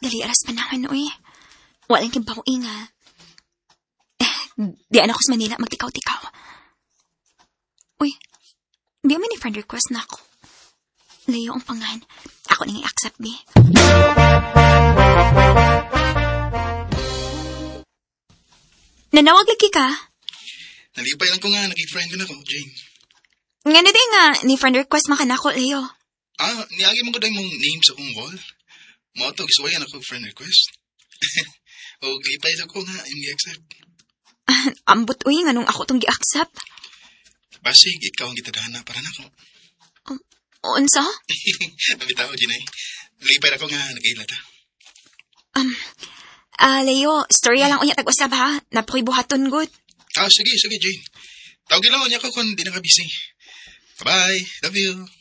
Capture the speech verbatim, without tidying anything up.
dali aras panahon, uy. Walang kibawi nga. Eh, di anak ko sa Manila magtikaw-tikaw. Uy, di man ni friend request na ako. Layo ang pangan. Ako nang i-accept, bi. Nanawag lagi ka? Nalipay lang ko nga, nag-friend ko na ko, Jane. Nga na din nga, ni friend request maka na ako, Leo. Ah, niagi mo ko dahil mong name sa kong wall. Mga to, gisuwayan ako friend request. O, lipay lang ko nga, yung i-accept. Ambot, uy, nga nung ako tong gi-accept. Basig, ikaw ang gitadhana para na ko. Um, unsa? Mabitaw, Jane. Lipay ako nga, nag-ilata. Um, ah, uh, Leo, storya lang unya tag-usab ha. Napoy buhaton good. Ah, sige, sige, Jane. Tawagin lang niya ko kung di na ka busy. Bye-bye. Love you.